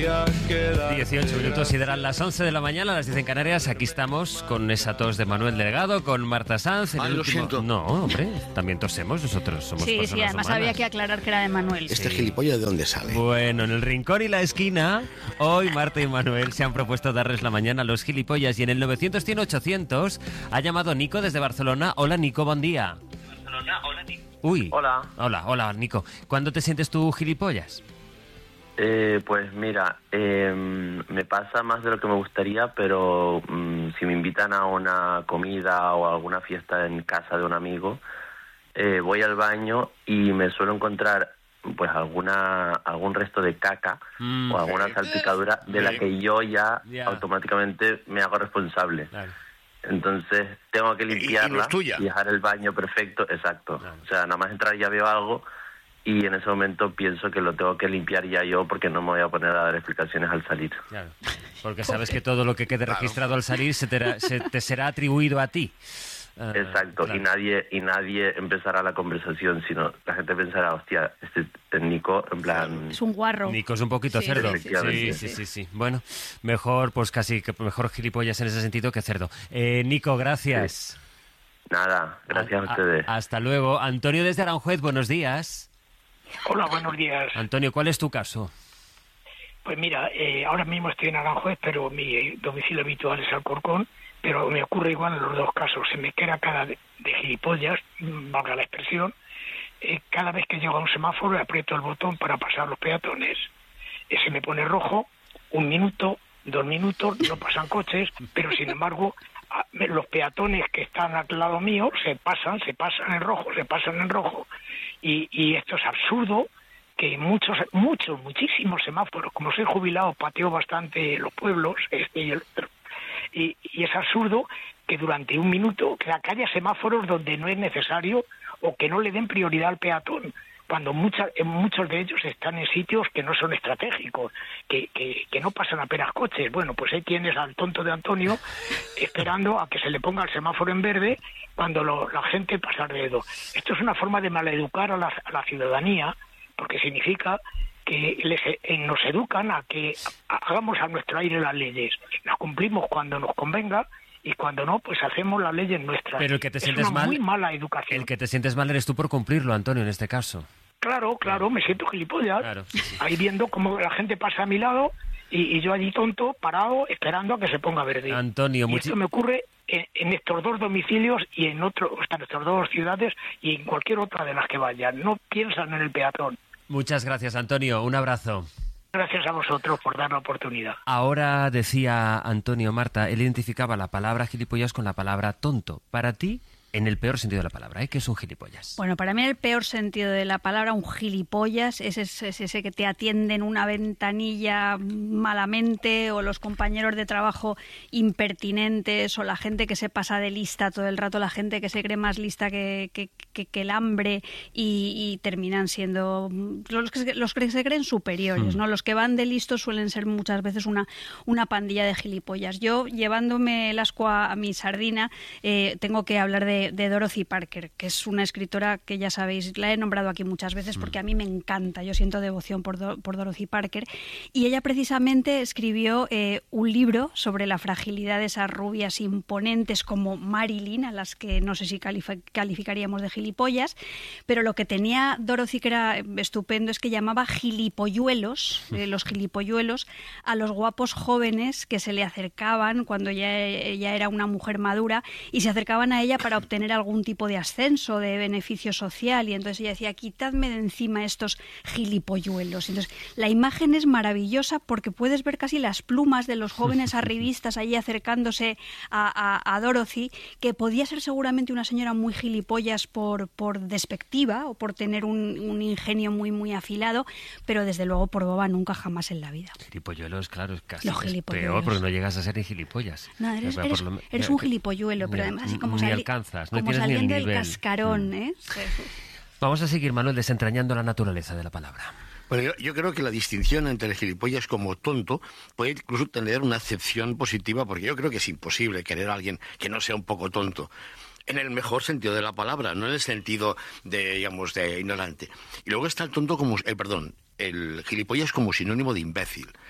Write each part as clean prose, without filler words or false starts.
18 minutos y darán las 11 de la mañana, las 10 en Canarias. Aquí estamos con esa tos de Manuel Delgado, con Marta Sanz. Lo siento. No, hombre, también tosemos nosotros, somos personas Sí, además humanas. había que aclarar que era de Manuel. ¿Este gilipollas de dónde sale? Bueno, en el rincón y la esquina, hoy Marta y Manuel se han propuesto darles la mañana a los gilipollas y en el 900-100-800 ha llamado Nico desde Barcelona. Hola, Nico, buen día. Uy. Hola, Nico. ¿Cuándo te sientes tú gilipollas? Pues mira, me pasa más de lo que me gustaría, pero si me invitan a una comida o a alguna fiesta en casa de un amigo, voy al baño y me suelo encontrar pues algún resto de caca o alguna salpicadura de la que yo ya automáticamente me hago responsable. Claro. Entonces tengo que limpiarla y dejar el baño perfecto, exacto. Claro. O sea, nada más entrar ya veo algo y en ese momento pienso que lo tengo que limpiar ya yo porque no me voy a poner a dar explicaciones al salir. Claro, porque sabes que todo lo que quede registrado al salir se te será atribuido a ti. Exacto, claro. y nadie empezará la conversación, sino la gente pensará, hostia, este Nico, en plan... Es un guarro. Nico es un poquito cerdo. Sí. Bueno, mejor, pues casi que mejor gilipollas en ese sentido que cerdo. Nico, gracias. Sí. Nada, gracias a ustedes. Hasta luego. Antonio desde Aranjuez, buenos días. Hola, buenos días. Antonio, ¿cuál es tu caso? Pues mira, ahora mismo estoy en Aranjuez, pero mi domicilio habitual es Alcorcón, pero me ocurre igual en los dos casos. Se me queda cara de gilipollas, valga la expresión, cada vez que llego a un semáforo aprieto el botón para pasar los peatones, se me pone rojo, 1 minuto, 2 minutos, no pasan coches, pero sin embargo los peatones que están al lado mío se pasan en rojo, y esto es absurdo, que muchísimos semáforos, como soy jubilado, pateo bastante los pueblos, y el otro, y es absurdo que durante 1 minuto que haya semáforos donde no es necesario o que no le den prioridad al peatón, cuando muchos de ellos están en sitios que no son estratégicos, que no pasan apenas coches. Bueno, pues ahí tienes al tonto de Antonio esperando a que se le ponga el semáforo en verde cuando la gente pasa alrededor. Esto es una forma de maleducar a la ciudadanía, porque significa que nos educan a que hagamos a nuestro aire las leyes. Las cumplimos cuando nos convenga y cuando no, pues hacemos las leyes nuestras. Pero el que te sientes mal, muy mala educación. El que te sientes mal eres tú por cumplirlo, Antonio, en este caso. Claro, me siento gilipollas. Claro, sí. Ahí viendo cómo la gente pasa a mi lado y yo allí tonto, parado, esperando a que se ponga verde. Antonio, esto me ocurre en estos dos domicilios y en estas dos ciudades y en cualquier otra de las que vayan. No piensan en el peatón. Muchas gracias, Antonio. Un abrazo. Gracias a vosotros por dar la oportunidad. Ahora decía Antonio, Marta, él identificaba la palabra gilipollas con la palabra tonto. Para ti, en el peor sentido de la palabra, ¿qué es un gilipollas? Bueno, para mí el peor sentido de la palabra, un gilipollas, es ese que te atiende en una ventanilla malamente, o los compañeros de trabajo impertinentes, o la gente que se pasa de lista todo el rato, la gente que se cree más lista que el hambre y terminan siendo los que se creen superiores, ¿no? Los que van de listos suelen ser muchas veces una pandilla de gilipollas. Yo, llevándome el ascua a mi sardina, tengo que hablar de Dorothy Parker, que es una escritora que ya sabéis, la he nombrado aquí muchas veces porque a mí me encanta, yo siento devoción por Dorothy Parker, y ella precisamente escribió un libro sobre la fragilidad de esas rubias imponentes como Marilyn, a las que no sé si calificaríamos de gilipollas, pero lo que tenía Dorothy que era estupendo es que llamaba gilipolluelos, los gilipolluelos, a los guapos jóvenes que se le acercaban cuando ya era una mujer madura y se acercaban a ella para obtener algún tipo de ascenso, de beneficio social, y entonces ella decía, quitadme de encima estos gilipolluelos. Entonces la imagen es maravillosa porque puedes ver casi las plumas de los jóvenes arribistas allí acercándose a Dorothy, que podía ser seguramente una señora muy gilipollas por despectiva o por tener un ingenio muy muy afilado, pero desde luego por boba nunca jamás en la vida. Gilipolluelos, claro, es casi peor porque no llegas a ser ni gilipollas. No, eres un gilipolluelo, pero además así como saliendo del cascarón, ¿eh? Vamos a seguir, Manuel, desentrañando la naturaleza de la palabra. Bueno, yo creo que la distinción entre el gilipollas como tonto puede incluso tener una acepción positiva, porque yo creo que es imposible querer a alguien que no sea un poco tonto. En el mejor sentido de la palabra, no en el sentido de, digamos, de ignorante. Y luego está el tonto como, el gilipollas como sinónimo de imbécil.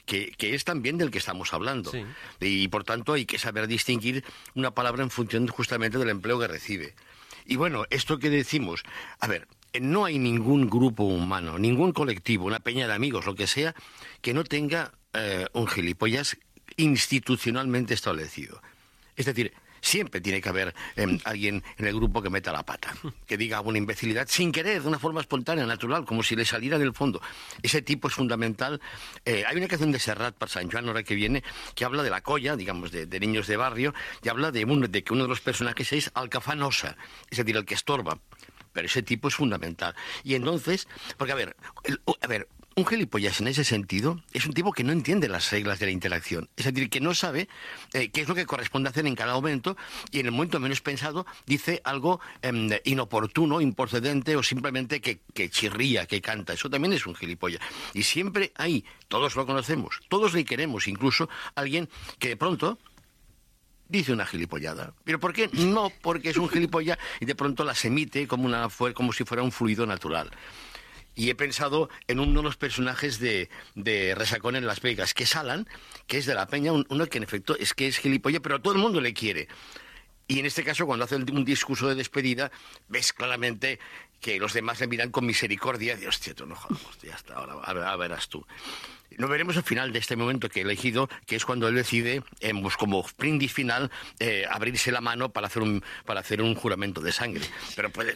que es también del que estamos hablando. Sí. Y por tanto hay que saber distinguir una palabra en función justamente del empleo que recibe. Y bueno, esto que decimos, a ver, no hay ningún grupo humano, ningún colectivo, una peña de amigos, lo que sea, que no tenga un gilipollas institucionalmente establecido. Es decir, siempre tiene que haber alguien en el grupo que meta la pata, que diga una imbecilidad sin querer, de una forma espontánea, natural, como si le saliera del fondo. Ese tipo es fundamental. Hay una canción de Serrat para Sant Joan, ahora que viene, que habla de la colla, digamos, de niños de barrio, y habla de que uno de los personajes es alcafanosa, es decir, el que estorba. Pero ese tipo es fundamental. Y entonces, porque a ver, un gilipollas en ese sentido es un tipo que no entiende las reglas de la interacción. Es decir, que no sabe qué es lo que corresponde hacer en cada momento y en el momento menos pensado dice algo inoportuno, improcedente o simplemente que chirría, que canta. Eso también es un gilipollas. Y siempre hay, todos lo conocemos, todos le queremos, incluso alguien que de pronto dice una gilipollada. ¿Pero por qué? No porque es un gilipollas y de pronto las emite como si fuera un fluido natural. Y he pensado en uno de los personajes de Resacón en Las Vegas, que es Alan, que es de la peña, uno que en efecto es que es gilipollas, pero todo el mundo le quiere. Y en este caso, cuando hace un discurso de despedida, ves claramente que los demás le miran con misericordia. Y, hostia, tú no jodas, ya está, ahora verás tú. Lo veremos al final de este momento que he elegido, que es cuando él decide, pues como brindis final, abrirse la mano para hacer un juramento de sangre. Pero puede,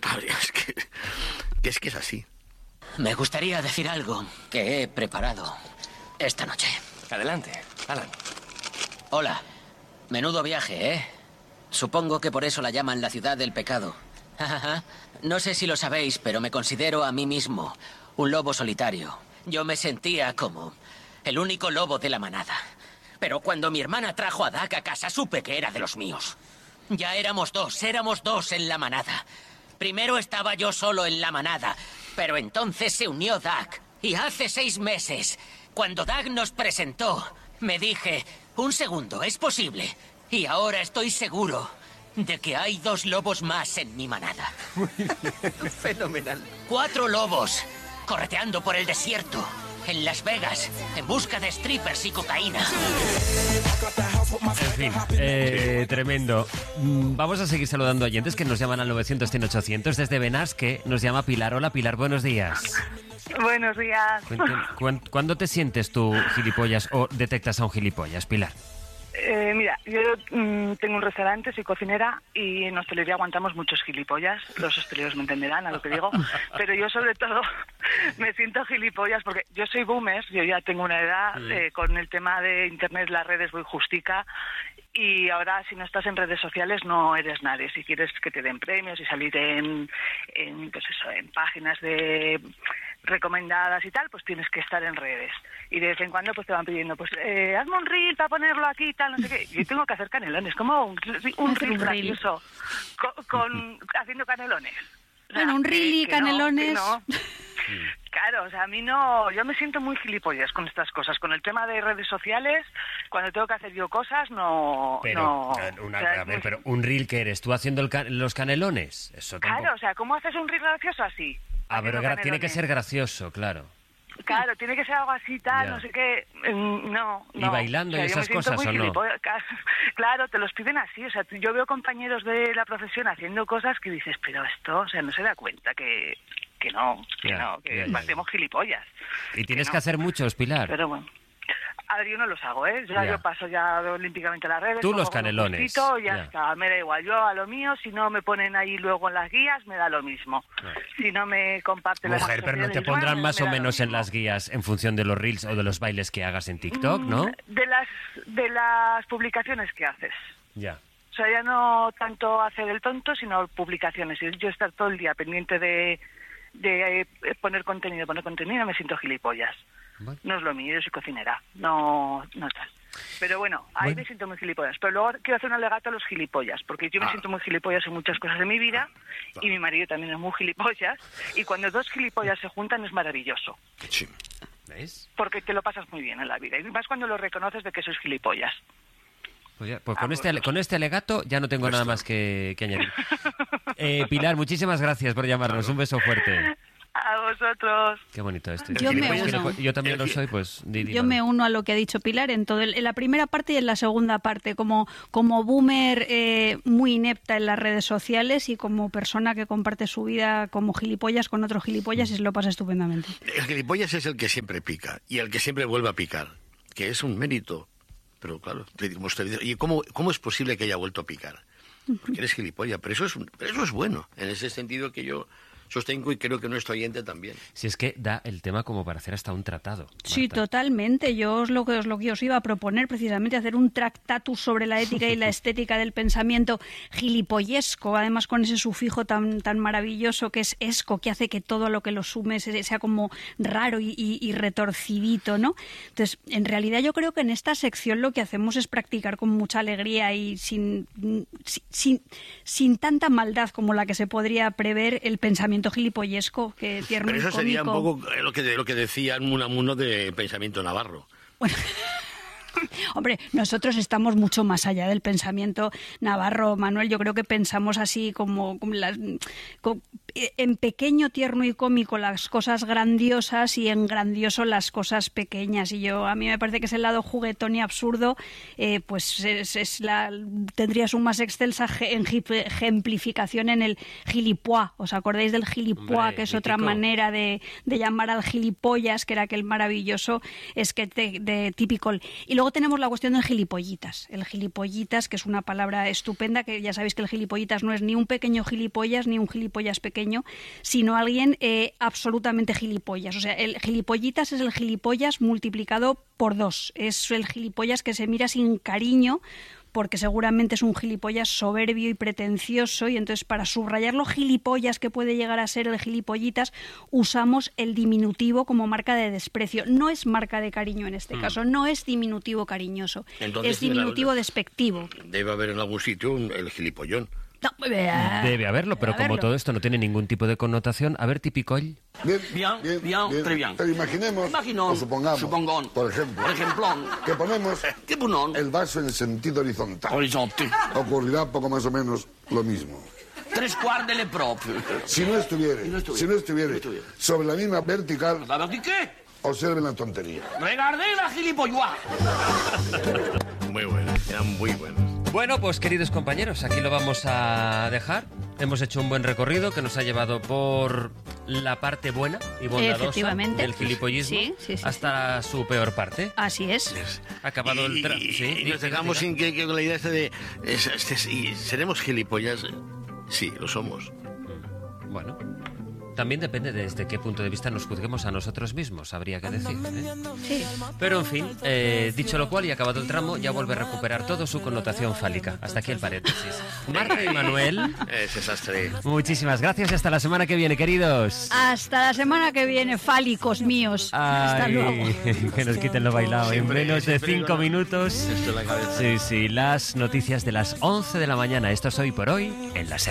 es que es así. Me gustaría decir algo que he preparado esta noche. Adelante, Alan. Hola. Menudo viaje, ¿eh? Supongo que por eso la llaman la ciudad del pecado. No sé si lo sabéis, pero me considero a mí mismo un lobo solitario. Yo me sentía como el único lobo de la manada. Pero cuando mi hermana trajo a Doug a casa, supe que era de los míos. Ya éramos dos en la manada. Primero estaba yo solo en la manada, pero entonces se unió Doug. Y hace 6 meses, cuando Doug nos presentó, me dije, un segundo, ¿es posible? Y ahora estoy seguro de que hay 2 lobos más en mi manada. Fenomenal. 4 lobos, correteando por el desierto, en Las Vegas, en busca de strippers y cocaína. En fin, tremendo. Vamos a seguir saludando a oyentes que nos llaman al 900-100-800. Desde Benasque nos llama Pilar. Hola, Pilar, buenos días. Buenos días. ¿Cuándo te sientes tú gilipollas o detectas a un gilipollas, Pilar? Mira, yo tengo un restaurante, soy cocinera y en hostelería aguantamos muchos gilipollas. Los hosteleros me entenderán a lo que digo. Pero yo sobre todo me siento gilipollas porque yo soy boomer, yo ya tengo una edad, con el tema de internet, las redes voy justica. Y ahora, si no estás en redes sociales, no eres nadie. Si quieres que te den premios y salir en páginas de recomendadas y tal, pues tienes que estar en redes. Y de vez en cuando pues te van pidiendo, pues hazme un reel para ponerlo aquí y tal, no sé qué. Yo tengo que hacer canelones, como un reel gracioso haciendo canelones. Bueno, un reel y canelones. No. Claro, o sea, a mí no, yo me siento muy gilipollas con estas cosas, con el tema de redes sociales, cuando tengo que hacer yo cosas, no... Pero, no, pero un reel que eres, ¿tú haciendo los canelones? Eso tampoco... Claro, o sea, ¿cómo haces un reel gracioso así? Pero tiene que ser gracioso, claro. Claro, tiene que ser algo así, tal, no sé qué, no. ¿Y bailando y esas cosas o no? Claro, te los piden así, o sea, yo veo compañeros de la profesión haciendo cosas que dices, pero esto, o sea, no se da cuenta que hacemos gilipollas. Y tienes que hacer muchos, Pilar. Pero bueno. A ver, yo no los hago, ¿eh? Yo paso ya olímpicamente las redes. Tú los canelones. Ya está, me da igual. Yo a lo mío, si no me ponen ahí luego en las guías, me da lo mismo. Si no me comparten las Mujer, pero no te pondrán más o menos en las guías en función de los reels o de los bailes que hagas en TikTok, ¿no? De las publicaciones que haces. Ya. O sea, ya no tanto hacer el tonto, sino publicaciones. Y yo estar todo el día pendiente de poner contenido, me siento gilipollas. Bueno. No es lo mío, yo soy cocinera, no tal. Pero bueno, ahí me siento muy gilipollas. Pero luego quiero hacer un alegato a los gilipollas, porque yo me siento muy gilipollas en muchas cosas de mi vida, y mi marido también es muy gilipollas, y cuando 2 gilipollas se juntan es maravilloso. Sí. ¿Ves? Porque te lo pasas muy bien en la vida, y más cuando lo reconoces de que sois gilipollas. Pues con este alegato ya no tengo nada más que añadir. Pilar, muchísimas gracias por llamarnos. Un beso fuerte. A vosotros. Qué bonito esto. Yo me uno. Yo también lo soy, pues... Yo me uno a lo que ha dicho Pilar en la primera parte y en la segunda parte, como boomer muy inepta en las redes sociales y como persona que comparte su vida como gilipollas con otros gilipollas y se lo pasa estupendamente. El gilipollas es el que siempre pica y el que siempre vuelve a picar, que es un mérito. Pero claro, como usted dice, ¿y cómo es posible que haya vuelto a picar? Porque eres gilipollas, pero eso es bueno, en ese sentido que yo sostengo y creo que nuestro oyente también. Si es que da el tema como para hacer hasta un tratado. Marta. Sí, totalmente. Yo lo que os iba a proponer precisamente, hacer un tractatus sobre la ética y la estética del pensamiento gilipollesco, además con ese sufijo tan maravilloso que es esco, que hace que todo lo que lo sume sea como raro y retorcidito, ¿no? Entonces, en realidad yo creo que en esta sección lo que hacemos es practicar con mucha alegría y sin tanta maldad como la que se podría prever el pensamiento gilipollesco, que tierno. Pero eso y cómico. sería un poco lo que decía Unamuno de pensamiento navarro. Bueno, hombre, nosotros estamos mucho más allá del pensamiento navarro, Manuel. Yo creo que pensamos así como en pequeño, tierno y cómico las cosas grandiosas y en grandioso las cosas pequeñas. Y a mí me parece que es el lado juguetón y absurdo, pues tendría su más excelsa ejemplificación en el gilipois. ¿Os acordáis del gilipois? Hombre, que es mítico. Otra manera de llamar al gilipollas, que era aquel maravilloso sketch de típico. Y luego tenemos la cuestión del gilipollitas. El gilipollitas, que es una palabra estupenda, que ya sabéis que el gilipollitas no es ni un pequeño gilipollas ni un gilipollas pequeño, sino alguien absolutamente gilipollas. O sea, el gilipollitas es el gilipollas multiplicado por 2. Es el gilipollas que se mira sin cariño, porque seguramente es un gilipollas soberbio y pretencioso, y entonces para subrayar lo gilipollas que puede llegar a ser el gilipollitas usamos el diminutivo como marca de desprecio. No es marca de cariño en este caso, no es diminutivo cariñoso, entonces, es diminutivo despectivo. Debe haber en algún sitio el gilipollón. No, debe haberlo, pero como todo esto no tiene ningún tipo de connotación, a ver, típicoll. Bien, très bien. Pero imaginemos, o supongamos, por ejemplo, que ponemos el vaso en el sentido horizontal. Ocurrirá poco más o menos lo mismo. Tres quarts de le propio. Si no estuviera sobre la misma vertical, observen la tontería. Regardez la gilipollas. Muy buenas, eran muy buenas. Bueno, pues queridos compañeros, aquí lo vamos a dejar. Hemos hecho un buen recorrido que nos ha llevado por la parte buena y bondadosa del gilipollismo hasta su peor parte. Así es. Ha acabado el y nos dejamos sin que la idea de ¿seremos gilipollas? Sí, lo somos. Bueno, también depende desde qué punto de vista nos juzguemos a nosotros mismos, habría que decir. Sí. Pero en fin, dicho lo cual y acabado el tramo, ya vuelve a recuperar todo su connotación fálica. Hasta aquí el paréntesis. Marta y Manuel. Ese sastre. Muchísimas gracias y hasta la semana que viene, queridos. Hasta la semana que viene, fálicos míos. Hasta luego. Que nos quiten lo bailado. Siempre, en menos de 5 minutos. Sí, las noticias de las 11 de la mañana. Esto es Hoy por Hoy en la